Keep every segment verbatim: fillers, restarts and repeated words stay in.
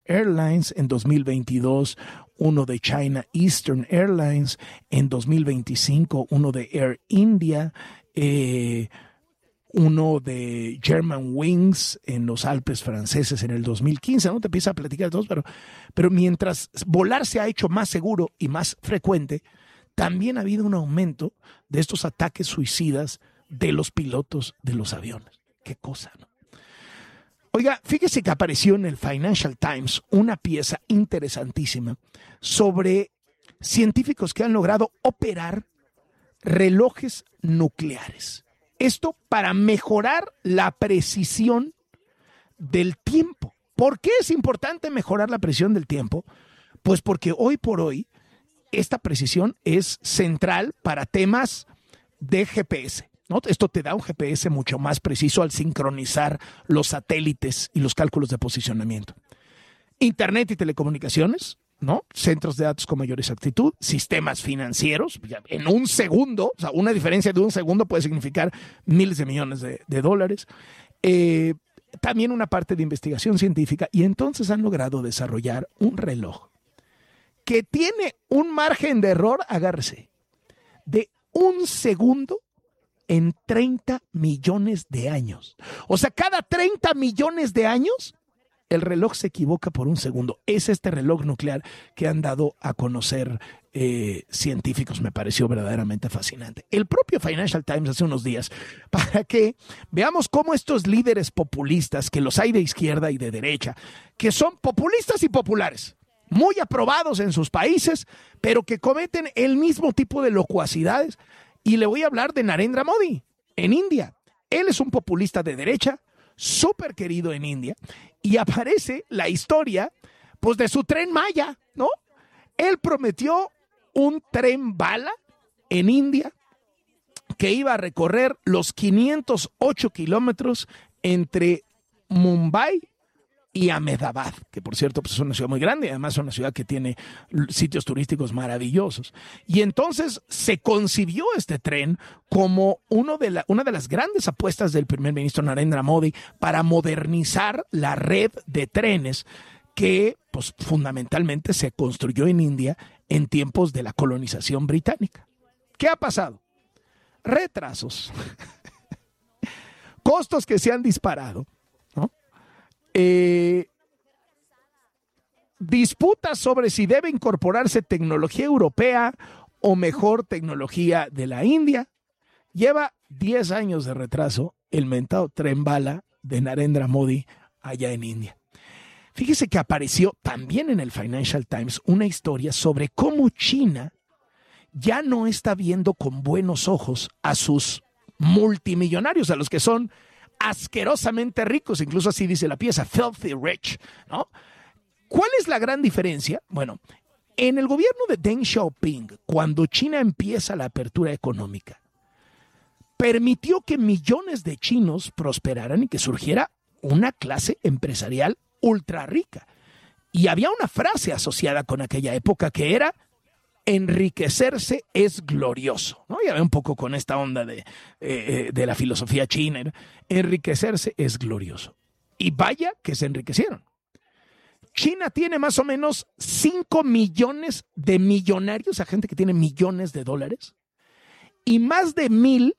Airlines, en dos mil veintidós uno de China Eastern Airlines, en dos mil veinticinco uno de Air India, eh, uno de Germanwings en los Alpes franceses en el dos mil quince. No te empieza a platicar de todos, pero, pero mientras volar se ha hecho más seguro y más frecuente, también ha habido un aumento de estos ataques suicidas de los pilotos de los aviones. Qué cosa, ¿no? Oiga, fíjese que apareció en el Financial Times una pieza interesantísima sobre científicos que han logrado operar relojes nucleares. Esto para mejorar la precisión del tiempo. ¿Por qué es importante mejorar la precisión del tiempo? Pues porque hoy por hoy esta precisión es central para temas de G P S, ¿no? Esto te da un G P S mucho más preciso al sincronizar los satélites y los cálculos de posicionamiento. Internet y telecomunicaciones, ¿no? Centros de datos con mayor exactitud, sistemas financieros, en un segundo, o sea, una diferencia de un segundo puede significar miles de millones de, de dólares. Eh, también una parte de investigación científica, y entonces han logrado desarrollar un reloj que tiene un margen de error, agárrese, de un segundo en treinta millones de años. O sea, cada treinta millones de años, el reloj se equivoca por un segundo. Es este reloj nuclear que han dado a conocer eh, científicos. Me pareció verdaderamente fascinante. El propio Financial Times hace unos días, para que veamos cómo estos líderes populistas, que los hay de izquierda y de derecha, que son populistas y populares, muy aprobados en sus países, pero que cometen el mismo tipo de locuacidades. Y le voy a hablar de Narendra Modi en India. Él es un populista de derecha, súper querido en India, y aparece la historia, pues, de su tren Maya, ¿no? Él prometió un tren bala en India que iba a recorrer los quinientos ocho kilómetros entre Mumbai y Ahmedabad, que por cierto pues es una ciudad muy grande y además es una ciudad que tiene sitios turísticos maravillosos. Y entonces se concibió este tren como uno de la, una de las grandes apuestas del primer ministro Narendra Modi para modernizar la red de trenes que pues fundamentalmente se construyó en India en tiempos de la colonización británica. ¿Qué ha pasado? Retrasos, costos que se han disparado, ¿no? Eh, disputas sobre si debe incorporarse tecnología europea o mejor tecnología de la India. Lleva diez años de retraso el mentado tren bala de Narendra Modi allá en India. Fíjese que apareció también en el Financial Times una historia sobre cómo China ya no está viendo con buenos ojos a sus multimillonarios, a los que son asquerosamente ricos, incluso así dice la pieza, filthy rich, ¿no? ¿Cuál es la gran diferencia? Bueno, en el gobierno de Deng Xiaoping, cuando China empieza la apertura económica, permitió que millones de chinos prosperaran y que surgiera una clase empresarial ultra rica. Y había una frase asociada con aquella época que era: enriquecerse es glorioso, ¿no? Ya ve un poco con esta onda de, eh, de la filosofía china. Enriquecerse es glorioso. Y vaya que se enriquecieron. China tiene más o menos cinco millones de millonarios, a gente que tiene millones de dólares, y más de mil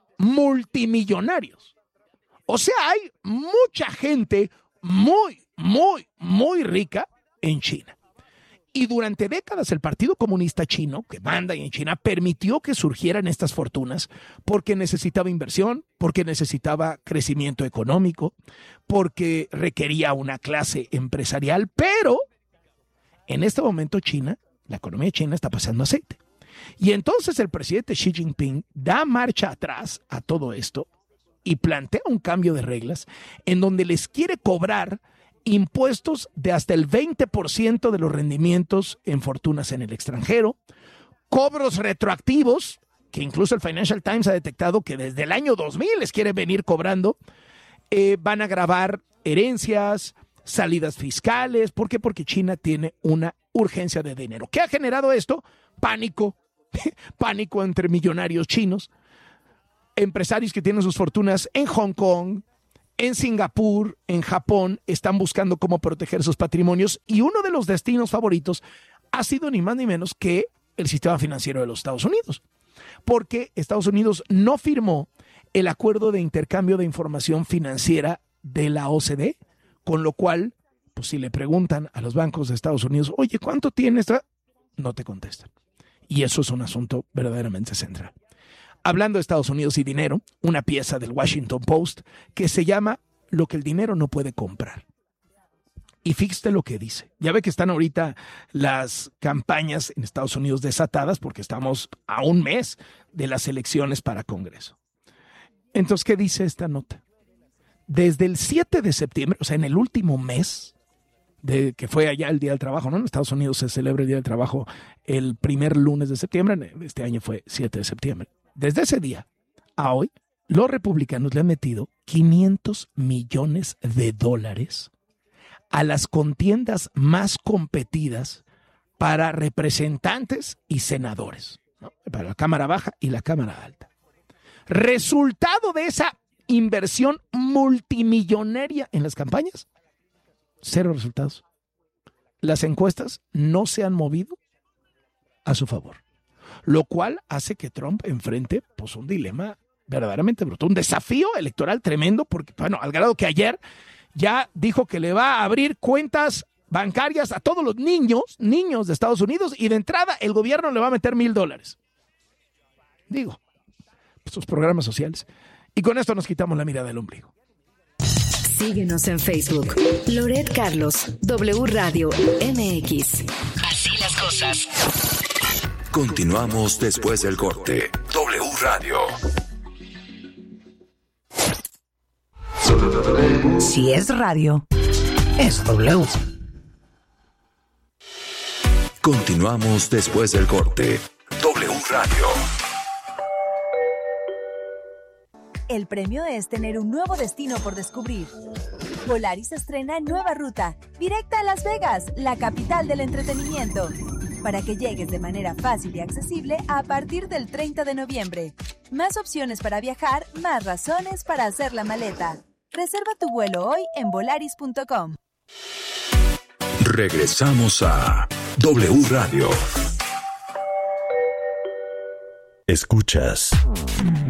multimillonarios. O sea, hay mucha gente muy, muy, muy rica en China. Y durante décadas el Partido Comunista Chino, que manda en China, permitió que surgieran estas fortunas porque necesitaba inversión, porque necesitaba crecimiento económico, porque requería una clase empresarial. Pero en este momento China, la economía china está pasando aceite. Y entonces el presidente Xi Jinping da marcha atrás a todo esto y plantea un cambio de reglas en donde les quiere cobrar impuestos de hasta el veinte por ciento de los rendimientos en fortunas en el extranjero, cobros retroactivos, que incluso el Financial Times ha detectado que desde el año dos mil les quiere venir cobrando, eh, van a gravar herencias, salidas fiscales. ¿Por qué? Porque China tiene una urgencia de dinero. ¿Qué ha generado esto? Pánico, pánico entre millonarios chinos, empresarios que tienen sus fortunas en Hong Kong, En Singapur, en Japón, están buscando cómo proteger sus patrimonios y uno de los destinos favoritos ha sido ni más ni menos que el sistema financiero de los Estados Unidos, porque Estados Unidos no firmó el acuerdo de intercambio de información financiera de la O C D, con lo cual, pues si le preguntan a los bancos de Estados Unidos, oye, ¿cuánto tienes? No te contestan. Y eso es un asunto verdaderamente central. Hablando de Estados Unidos y dinero, una pieza del Washington Post que se llama Lo que el dinero no puede comprar. Y fíjate lo que dice. Ya ve que están ahorita las campañas en Estados Unidos desatadas porque estamos a un mes de las elecciones para Congreso. Entonces, ¿qué dice esta nota? Desde el siete de septiembre, o sea, en el último mes, de que fue allá el Día del Trabajo, ¿no? En Estados Unidos se celebra el Día del Trabajo el primer lunes de septiembre, este año fue siete de septiembre. Desde ese día a hoy, los republicanos le han metido quinientos millones de dólares a las contiendas más competidas para representantes y senadores, ¿no? Para la Cámara Baja y la Cámara Alta. Resultado de esa inversión multimillonaria en las campañas, cero resultados. Las encuestas no se han movido a su favor, lo cual hace que Trump enfrente pues, un dilema verdaderamente brutal, un desafío electoral tremendo, porque, bueno, al grado que ayer ya dijo que le va a abrir cuentas bancarias a todos los niños, niños de Estados Unidos, y de entrada el gobierno le va a meter mil dólares. Digo, sus programas sociales. Y con esto nos quitamos la mirada del ombligo. Síguenos en Facebook. Loret Carlos, W Radio M X. Así las cosas. Continuamos después del corte. W Radio. Si es radio, es W. Continuamos después del corte. W Radio. El premio es tener un nuevo destino por descubrir. Volaris estrena nueva ruta, directa a Las Vegas, la capital del entretenimiento, para que llegues de manera fácil y accesible a partir del treinta de noviembre. Más opciones para viajar, más razones para hacer la maleta. Reserva tu vuelo hoy en volaris punto com. Regresamos a W Radio. Escuchas